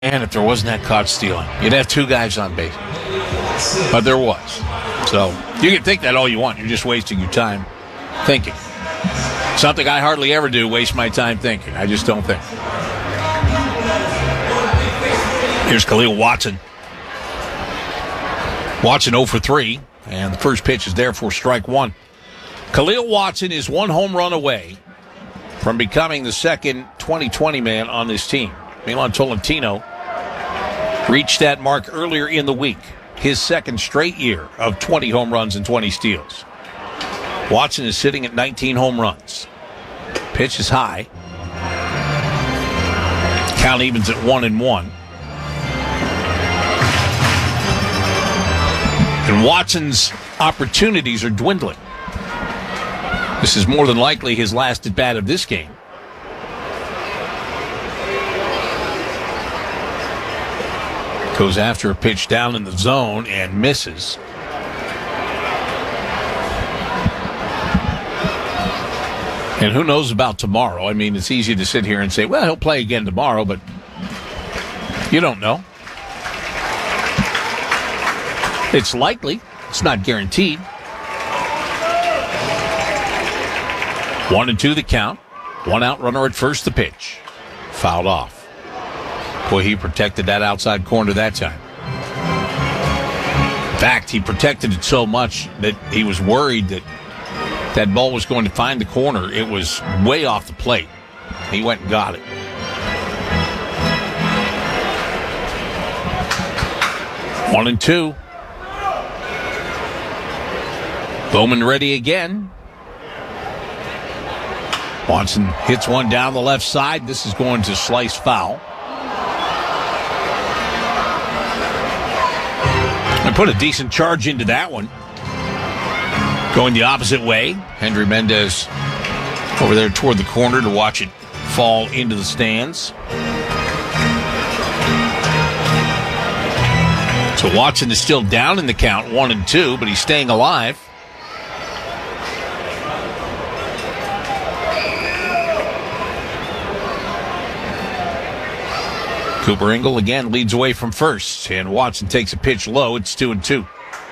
And if there wasn't that caught stealing, you'd have two guys on base. But there was. So you can think that all you want. You're just wasting your time thinking. Something I hardly ever do, waste my time thinking. I just don't think. Here's Khalil Watson. Watson 0 for 3, and the first pitch is there for strike one. Khalil Watson is one home run away from becoming the second 2020 man on this team. Milan Tolentino reached that mark earlier in the week, his second straight year of 20 home runs and 20 steals. Watson is sitting at 19 home runs. Pitch is high. Count evens at 1-1. And Watson's opportunities are dwindling. This is more than likely his last at bat of this game. Goes after a pitch down in the zone and misses. And who knows about tomorrow? I mean, it's easy to sit here and say, well, he'll play again tomorrow, but you don't know. It's likely. It's not guaranteed. 1-2 the count. One out runner at first, the pitch. Fouled off. Boy, he protected that outside corner that time. In fact, he protected it so much that he was worried that that ball was going to find the corner. It was way off the plate. He went and got it. One and two. Bowman ready again. Watson hits one down the left side. This is going to slice foul. I put a decent charge into that one. Going the opposite way. Hendry Mendez over there toward the corner to watch it fall into the stands. So Watson is still down in the count, 1-2, but he's staying alive. Cooper Ingle again leads away from first, and Watson takes a pitch low. It's 2-2.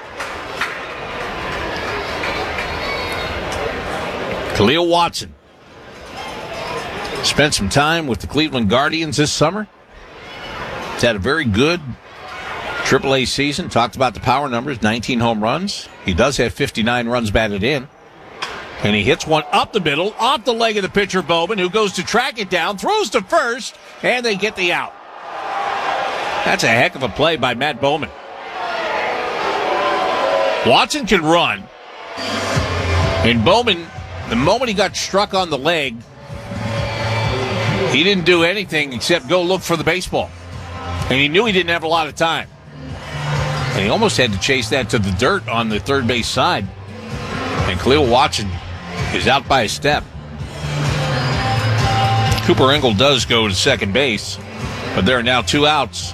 Khalil Watson spent some time with the Cleveland Guardians this summer. He's had a very good AAA season. Talked about the power numbers, 19 home runs. He does have 59 runs batted in. And he hits one up the middle, off the leg of the pitcher, Bowman, who goes to track it down, throws to first, and they get the out. That's a heck of a play by Matt Bowman. Watson can run. And Bowman, the moment he got struck on the leg, he didn't do anything except go look for the baseball. And he knew he didn't have a lot of time. And he almost had to chase that to the dirt on the third base side. And Khalil Watson is out by a step. Cooper Ingle does go to second base, but there are now two outs.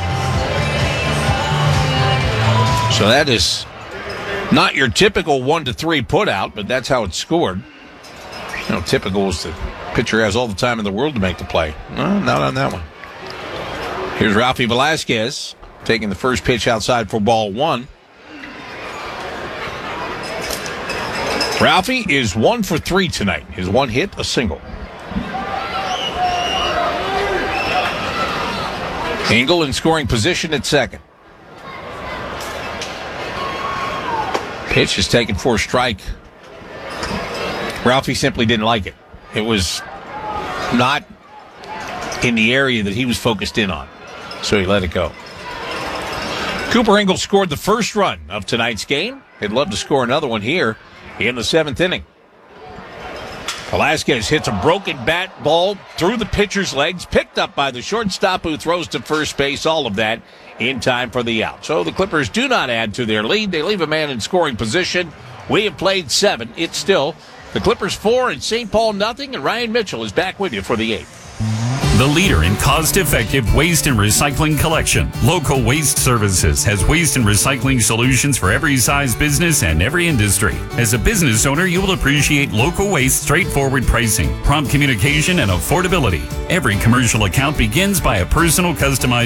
So that is not your typical 1-3 put out, but that's how it's scored. You know, typical is the pitcher has all the time in the world to make the play. No, not on that one. Here's Ralphie Velasquez taking the first pitch outside for ball one. Ralphie is 1 for 3 tonight. His one hit, a single. Ingle in scoring position at second. Pitch is taken for a strike. Ralphie simply didn't like it. It was not in the area that he was focused in on, so he let it go. Cooper Ingle scored the first run of tonight's game. He'd love to score another one here in the seventh inning. Velasquez hits a broken bat ball through the pitcher's legs, picked up by the shortstop who throws to first base. All of that in time for the out. So the Clippers do not add to their lead. They leave a man in scoring position. We have played 7. It's still the Clippers 4 and St. Paul nothing. And Ryan Mitchell is back with you for the 8th. The leader in cost-effective waste and recycling collection. Local Waste Services has waste and recycling solutions for every size business and every industry. As a business owner, you will appreciate Local Waste straightforward pricing, prompt communication, and affordability. Every commercial account begins by a personal customized